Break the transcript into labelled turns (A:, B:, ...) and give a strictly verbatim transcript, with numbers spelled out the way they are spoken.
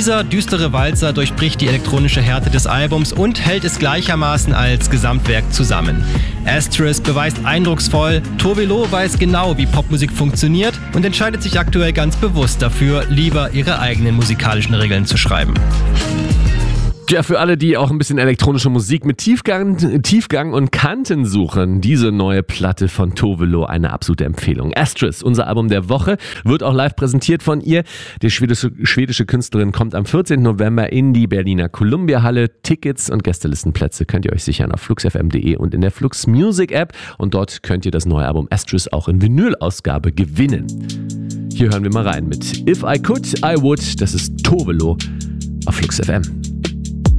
A: Dieser düstere Walzer durchbricht die elektronische Härte des Albums und hält es gleichermaßen als Gesamtwerk zusammen. Asterisk beweist eindrucksvoll, Tove Lo weiß genau, wie Popmusik funktioniert und entscheidet sich aktuell ganz bewusst dafür, lieber ihre eigenen musikalischen Regeln zu schreiben.
B: Ja, für alle, die auch ein bisschen elektronische Musik mit Tiefgang, Tiefgang und Kanten suchen, diese neue Platte von Tove Lo eine absolute Empfehlung. Asterisk, unser Album der Woche, wird auch live präsentiert von ihr. Die schwedische, schwedische Künstlerin kommt am vierzehnten November in die Berliner Columbia-Halle. Tickets und Gästelistenplätze könnt ihr euch sichern auf flux f m punkt de und in der Flux Music App. Und dort könnt ihr das neue Album Asterisk auch in Vinyl-Ausgabe gewinnen. Hier hören wir mal rein mit If I Could, I Would. Das ist Tove Lo auf Flux F M.